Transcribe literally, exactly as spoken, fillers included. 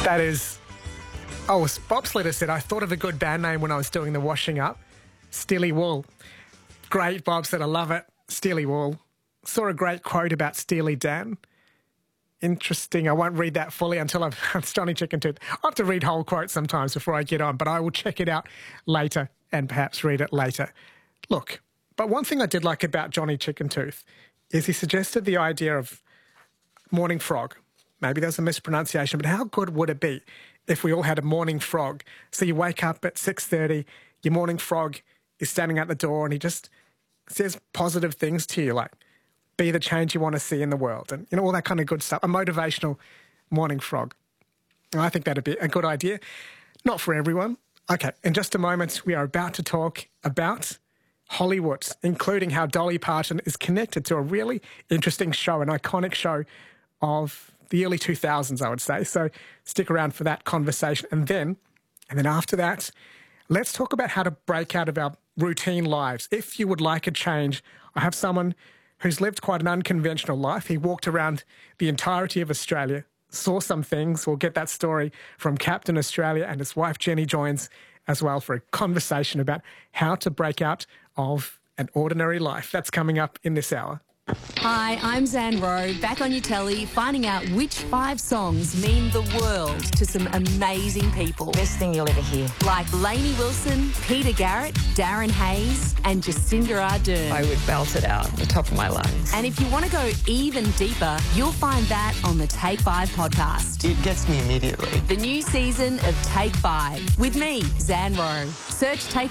That is... Oh, as Bob Slater said, I thought of a good band name when I was doing the washing up. Steely Wool. Great, Bob said, I love it. Steely Wool. Saw a great quote about Steely Dan. Interesting. I won't read that fully until I've it's Johnny Chicken Tooth. I have to read whole quotes sometimes before I get on, but I will check it out later and perhaps read it later. Look, but one thing I did like about Johnny Chicken Tooth is he suggested the idea of morning frog. Maybe there's a mispronunciation, but how good would it be if we all had a morning frog? So you wake up at six thirty, your morning frog is standing at the door and he just says positive things to you, like be the change you want to see in the world and, you know, all that kind of good stuff. A motivational morning frog. And I think that'd be a good idea. Not for everyone. Okay, in just a moment, we are about to talk about Hollywood, including how Dolly Parton is connected to a really interesting show, an iconic show of the early two thousands, I would say. So stick around for that conversation. And then, and then after that, let's talk about how to break out of our routine lives. If you would like a change, I have someone who's lived quite an unconventional life. He walked around the entirety of Australia, saw some things. We'll get that story from Captain Australia, and his wife Jenny joins as well for a conversation about how to break out of an ordinary life. That's coming up in this hour. Hi, I'm Zan Rowe, back on your telly, finding out which five songs mean the world to some amazing people. Best thing you'll ever hear. Like Lainey Wilson, Peter Garrett, Darren Hayes and Jacinda Ardern. I would belt it out at the top of my lungs. And if you want to go even deeper, you'll find that on the Take Five podcast. It gets me immediately. The new season of Take Five with me, Zan Rowe. Search Take